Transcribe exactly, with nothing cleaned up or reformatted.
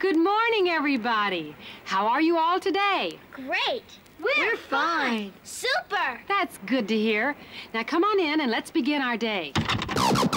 Good morning, everybody. How are you all today? Great. We're, We're fine. Super. That's good to hear. Now come on in and let's begin our day.